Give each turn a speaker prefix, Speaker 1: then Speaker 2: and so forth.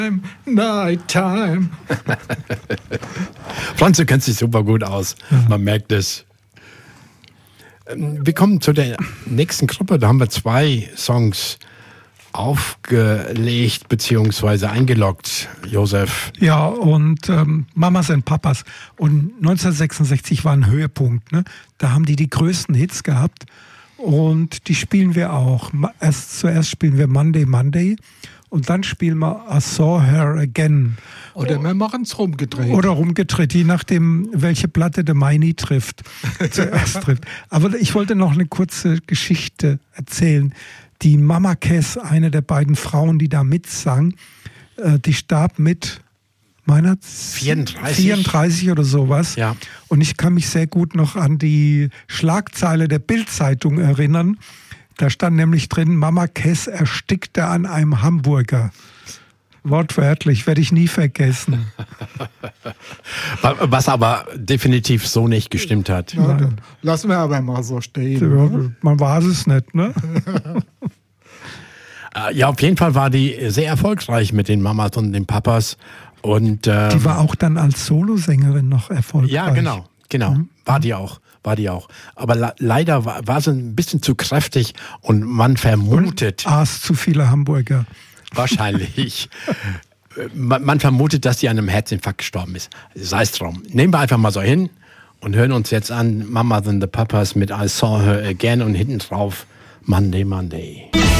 Speaker 1: Nighttime.
Speaker 2: Franz, du kennst dich super gut aus. Ja. Man merkt es. Wir kommen zu der nächsten Gruppe. Da haben wir 2 Songs aufgelegt bzw. eingeloggt, Josef.
Speaker 1: Ja, und Mamas and Papas. Und 1966 war ein Höhepunkt. Ne? Da haben die größten Hits gehabt. Und die spielen wir auch. Zuerst spielen wir Monday, Monday. Und dann spielen wir I Saw Her Again.
Speaker 3: Oder wir machen es rumgedreht.
Speaker 1: Oder rumgedreht, je nachdem, welche Platte der Meini zuerst trifft. Aber ich wollte noch eine kurze Geschichte erzählen. Die Mama Cass, eine der beiden Frauen, die da mitsang, die starb mit meiner 34 oder sowas.
Speaker 2: Ja.
Speaker 1: Und ich kann mich sehr gut noch an die Schlagzeile der Bild-Zeitung erinnern. Da stand nämlich drin, Mama Cass erstickte an einem Hamburger. Wortwörtlich, werde ich nie vergessen.
Speaker 2: Was aber definitiv so nicht gestimmt hat.
Speaker 3: Ja, dann lassen wir aber mal so stehen.
Speaker 1: Ja, man weiß es nicht, ne?
Speaker 2: Ja, auf jeden Fall war die sehr erfolgreich mit den Mamas und den Papas. Und,
Speaker 1: die war auch dann als Solosängerin noch erfolgreich.
Speaker 2: Ja, genau. War die auch. Aber leider war sie ein bisschen zu kräftig und man vermutet...
Speaker 1: Und aß zu viele Hamburger.
Speaker 2: Wahrscheinlich. Man vermutet, dass sie an einem Herzinfarkt gestorben ist. Sei es drum. Nehmen wir einfach mal so hin und hören uns jetzt an Mamas and the Papas mit I Saw Her Again und hinten drauf Monday, Monday.